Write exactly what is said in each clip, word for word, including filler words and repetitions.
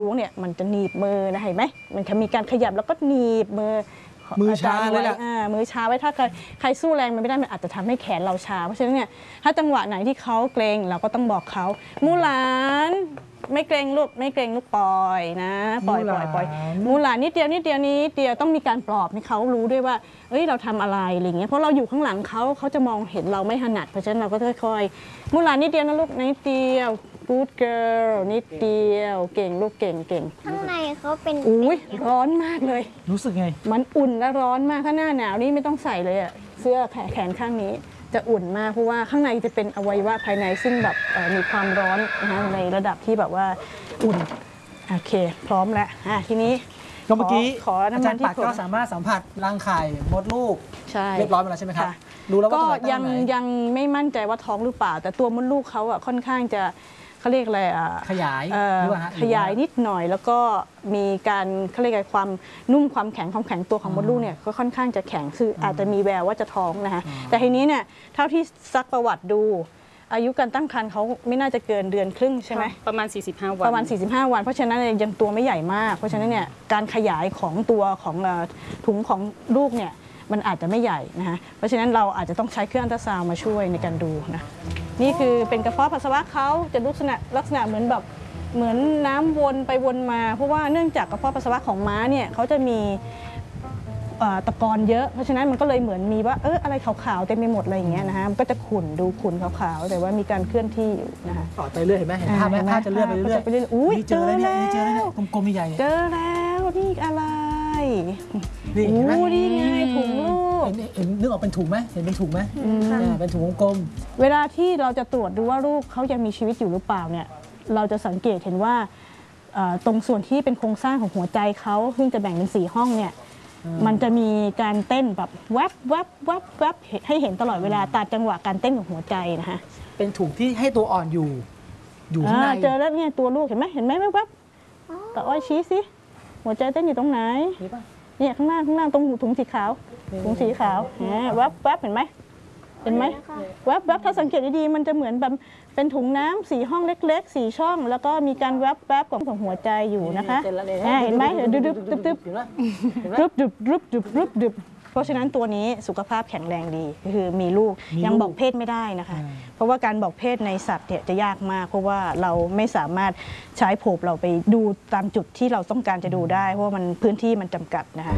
ล้วงเนี่ยมันจะหนีบมือนะเห็นไหมมันจะมีการขยับแล้วก็หนีบมือมือชาเลยแหละมือชาไว้ถ้าใครใครสู้แรงมันไม่ได้มันอาจจะทำให้แขนเราชาเพราะฉะนั้นเนี่ยถ้าจังหวะไหนที่เขาเกรงเราก็ต้องบอกเขามูหลานไม่เกรงลูกไม่เกรงลูกปล่อยนะปล่อยปล่อยปล่อยมูหลานนิดเดียวนิดเดียวนี้เดียวต้องมีการปลอบให้เขารู้ด้วยว่าเอ้ยเราทำอะไรอะไรเงี้ยเพราะเราอยู่ข้างหลังเขาเขาจะมองเห็นเราไม่ถนัดเพราะฉะนั้นเราก็ค่อยๆมูหลานนิดเดียวนะลูกนิดเดียว good girl นิดเดียวเก่งลูกเก่งเก่งข้างในเขาเป็นอุ้ยร้อนมากเลยรู้สึกไงมันอุ่นและร้อนมากถ้าหน้าหนาวนี่ไม่ต้องใส่เลยอะเสื้อแขนข้างนี้จะอุ่นมากเพราะว่าข้างในจะเป็นอวัยวะภายในซึ่งแบบมีความร้อนนะคะในระดับที่แบบว่าอุ่นโอเคพร้อมแล้วอ่ะทีนี้ก็เมื่อกี้ขอน้ำมันที่ก็สามารถสัมผัสรังไข่มดลูกเรียบร้อยไปแล้วใช่ไหมครับดูแล้วก็ยังยังไม่มั่นใจว่าท้องหรือเปล่าแต่ตัวมดลูกเขาอ่ะค่อนข้างจะเขาเรียกอะไรอ่ะขยายขยายนิดหน่อยแล้วก็มีการเขาเรียกอะไรความนุ่มความแข็งความแข็งตัวของมดลูกเนี่ยก็ค่อนข้างจะแข็งคืออาจจะมีแววว่าจะท้องนะคะแต่ทีนี้เนี่ยเท่าที่ซักประวัติดูอายุการตั้งครรภ์เขาไม่น่าจะเกินเดือนครึ่งใช่ไหมประมาณสี่สิบห้าวันประมาณสี่สิบห้าวันเพราะฉะนั้นยังตัวไม่ใหญ่มากเพราะฉะนั้นเนี่ยการขยายของตัวของถุงของลูกเนี่ยมันอาจจะไม่ใหญ่นะคะเพราะฉะนั้นเราอาจจะต้องใช้เครื่องอัลตราซาวด์มาช่วยในการดูนะนี่คือเป็นกระเพาะปัสสาวะเขาจะลักษณะลักษณะเหมือนแบบเหมือนน้ำวนไปวนมาเพราะว่าเนื่องจากกระเพาะปัสสาวะของม้าเนี่ยเขาจะมีตะกอนเยอะเพราะฉะนั้นมันก็เลยเหมือนมีว่าเอออะไรขาวๆเต็มไปหมดอะไรอย่างเงี้ยนะฮะมันก็จะขุ่นดูขุ่นขาวๆแต่ว่ามีการเคลื่อนที่อยู่นะคะต่อไปเรื่อยเห็นไหมเห็นภาพไหมภาพจะเลื่อนไปเรื่อยๆอุ้ยเจอแล้วเนี่ยเจอแล้วกลมๆใหญ่เจอแล้วนี่อะไรนี่โอ้นี่ไงถุงลูกเห็นนึกออกเป็นถุงไหมเห็นเป็นถุงไหมเป็นถุงกลมเวลาที่เราจะตรวจดูว่าลูกเขายังมีชีวิตอยู่หรือเปล่าเนี่ยเราจะสังเกตเห็นว่าตรงส่วนที่เป็นโครงสร้างของหัวใจเขาซึ่งจะแบ่งเป็นสี่ห้องเนี่ยมันจะมีการเต้นแบบแวบแวบแวบแวบให้เห็นตลอดเวลาตามจังหวะการเต้นของหัวใจนะคะเป็นถุงที่ให้ตัวอ่อนอยู่อยู่ข้างในเจอแล้วเนี่ยตัวลูกเห็นไหมเห็นไหมแวบแวบต่ออ้อยชี้สิหัวใจเต้นอยู่ตรงไหนเนี่ยข้างหน้าข้างหน้าตรงถุงสีขาวถุงสีขาวแวบแวบเห็นไหมเห็นไหมแวบแวบถ้าสังเกตดีๆมันจะเหมือนแบบเป็นถุงน้ำสี่ห้องเล็กๆสี่ช่องแล้วก็มีการแวบแวบของหัวใจอยู่นะคะเห็นไหมดึบดึบดึบดึบดึบดึบดึบดึบดึบดึบเพราะฉะนั้นตัวนี้สุขภาพแข็งแรงดีคือมีลูกยังบอกเพศไม่ได้นะคะเพราะว่าการบอกเพศในสัตว์เนี่ยจะยากมากเพราะว่าเราไม่สามารถใช้โผล่เราไปดูตามจุดที่เราต้องการจะดูได้เพราะว่ามันพื้นที่มันจำกัดนะคะ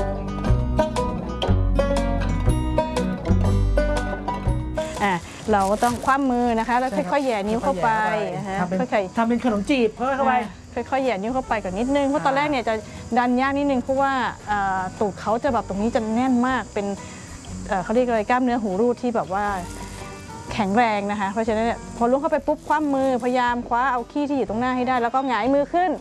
เราก็ต้องคว่ำมือนะคะแล้วค่อยๆแย่นิ้วเข้าไปนะคะค่อยๆทำเป็นขนมจีบเพิ่มเข้าไปค่อยๆแย่นิ้วเข้าไปก่อนนิดนึงเพราะตอนแรกเนี่ยจะดันยากนิดนึงเพราะว่าตูดเขาจะแบบตรงนี้จะแน่นมากเป็นเขาเรียกอะไรกล้ามเนื้อหูรูดที่แบบว่าแข็งแรงนะคะเพราะฉะนั้นพอล้วงเข้าไปปุ๊บคว่ำมือพยายามคว้าเอาขี้ที่อยู่ตรงหน้าให้ได้แล้วก็หงายมือขึ้น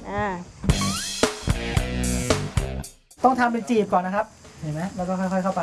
ต้องทำเป็นจีบก่อนนะครับเห็นไหมแล้วก็ค่อยๆเข้าไป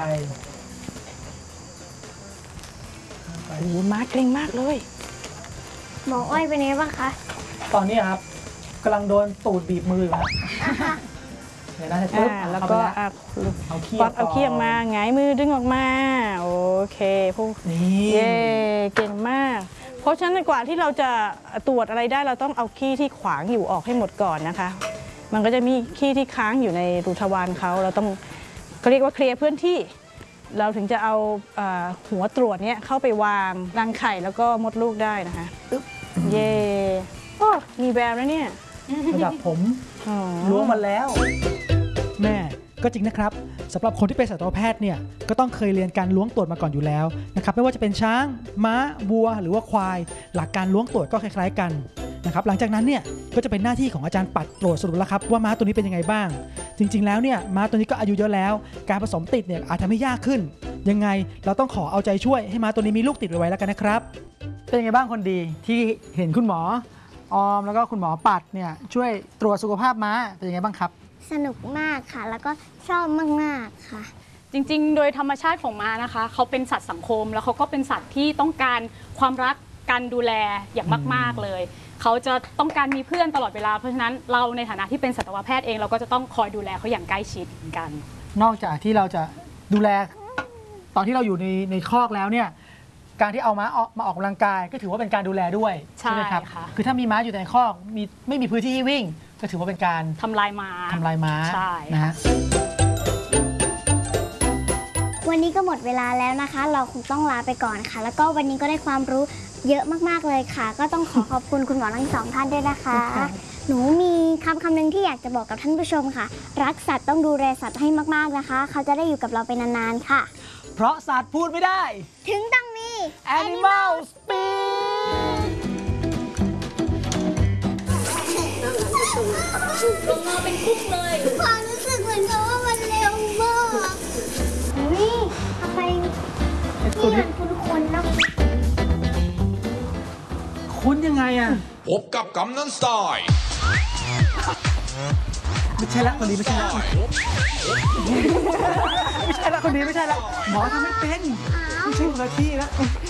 โอ้มาเกรงมากเลยหมออ้อยเป็นไงบ้างคะตอนนี้ครับกำลังโดนตูดบีบมืออยู่ครับเห็นไหมปุ๊บแล้วก็เอาขี้เอาขี้ออกมาหงายมือดึงออกมาโอเคพวกนี้เย่เก่งมากเพราะฉะนั้นกว่าที่เราจะตรวจอะไรได้เราต้องเอาขี้ที่ขวางอยู่ออกให้หมดก่อนนะคะมันก็จะมีขี้ที่ค้างอยู่ในรูทวารเขาเราต้องเขาเรียกว่าเคลียร์พื้นที่เราถึงจะเอาหัวตรวจเนี้ยเข้าไปวางรังไข่แล้วก็มดลูกได้นะคะเย่โอ้มีแววแล้วเนี่ยระดับผมล้วงมาแล้วแม่ก็จริงนะครับสำหรับคนที่เป็นสัตวแพทย์เนี่ยก็ต้องเคยเรียนการล้วงตรวจมาก่อนอยู่แล้วนะครับไม่ว่าจะเป็นช้างม้าวัวหรือว่าควายหลักการล้วงตรวจก็คล้ายๆกันนะครับหลังจากนั้นเนี่ยก็จะเป็นหน้าที่ของอาจารย์ปัดตรวจสรุปแล้วครับว่าม้าตัวนี้เป็นยังไงบ้างจริงๆแล้วเนี่ยม้าตัวนี้ก็อายุเยอะแล้วการผสมติดเนี่ยอาจจะไม่ยากขึ้นยังไงเราต้องขอเอาใจช่วยให้ม้าตัวนี้มีลูกติดไว้แล้วกันนะครับเป็นยังไงบ้างคนดีที่เห็นคุณหมอออมแล้วก็คุณหมอปัดเนี่ยช่วยตรวจสุขภาพม้าเป็นยังไงบ้างครับสนุกมากค่ะแล้วก็ชอบมากๆค่ะจริงๆโดยธรรมชาติของม้านะคะเขาเป็นสัตว์สังคมแล้วเขาก็เป็นสัตว์ที่ต้องการความรักการดูแลอย่างมากๆเลยเขาจะต้องการมีเพื่อนตลอดเวลาเพราะฉะนั้นเราในฐานะที่เป็นสัตวแพทย์เองเราก็จะต้องคอยดูแลเขาอย่างใกล้ชิดกันนอกจากที่เราจะดูแลตอนที่เราอยู่ในในคอกแล้วเนี่ยการที่เอาม้าออกมาออกกำลังกายก็ถือว่าเป็นการดูแลด้วยใช่ไหมครับคือถ้ามีม้าอยู่ในคอกมีไม่มีพื้นที่ให้วิ่งก็ถือว่าเป็นการทำลายม้าทำลายม้าใช่นะฮะวันนี้ก็หมดเวลาแล้วนะคะ เราคงต้องลาไปก่อนค่ะ แล้วก็วันนี้ก็ได้ความรู้เยอะมากๆเลยค่ะ ก็ต้องขอขอบคุณคุณหมอทั้งสองท่านด้วยนะคะ หนูมีคำคำหนึ่งที่อยากจะบอกกับท่านผู้ชมค่ะ รักสัตว์ต้องดูแลสัตว์ให้มากๆนะคะ เขาจะได้อยู่กับเราไปนานๆค่ะเพราะสัตว์พูดไม่ได้ถึงต้องมี Animal Speak ลงมาเป็นคุกเลยความรู้สึกเหมือนกับว่ามันเร็วมากนี่ทำไมนี่มันคุ้นๆเนาะคุ้นยังไงอ่ะพบกับกำนันสไตล์ไม่ใช่ละคนนี้ไม่ใช่ละไม่ใช่ละคนนี้ไม่ใช่ละหมอทำไม่เป็นไม่ใช่คนละที่ละ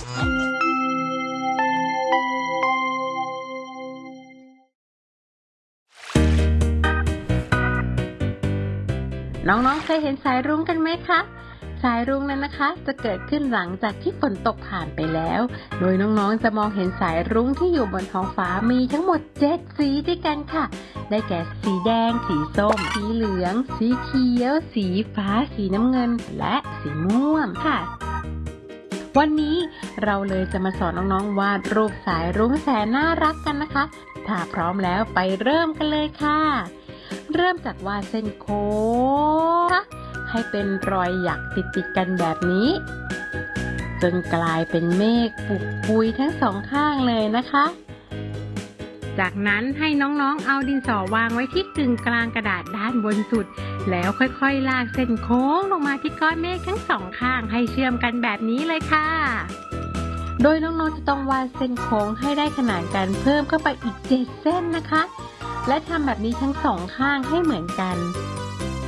น้องๆเคยเห็นสายรุ้งกันไหมคะ สายรุ้งนั้นนะคะจะเกิดขึ้นหลังจากที่ฝนตกผ่านไปแล้ว โดยน้องๆจะมองเห็นสายรุ้งที่อยู่บนท้องฟ้ามีทั้งหมดเจ็ดสีด้วยกันค่ะ ได้แก่สีแดง สีส้ม สีเหลือง สีเขียว สีฟ้า สีน้ำเงิน และสีม่วงค่ะ วันนี้เราเลยจะมาสอนน้องๆวาดรูปสายรุ้งแสนน่ารักกันนะคะ ถ้าพร้อมแล้วไปเริ่มกันเลยค่ะ เริ่มจากวาดเส้นโค้งให้เป็นรอยหยักติดๆกันแบบนี้จนกลายเป็นเมฆปุกปุยทั้งสองข้างเลยนะคะ จากนั้นให้น้องๆเอาดินสอวางไว้ที่กึ่งกลางกระดาษด้านบนสุดแล้วค่อยๆลากเส้นโค้งลงมาที่ก้อนเมฆทั้งสองข้างให้เชื่อมกันแบบนี้เลยค่ะโดยน้องๆจะต้องวาดเส้นโค้งให้ได้ขนานกันเพิ่มเข้าไปอีกเจ็ดเส้นนะคะและทำแบบนี้ทั้งสองข้างให้เหมือนกัน